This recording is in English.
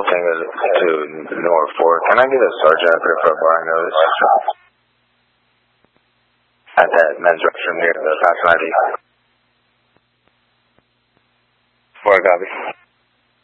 Tango to North 4. Can I get a sergeant up here for a barring notice? At that men's restroom near the Fashion ID. 4 copy.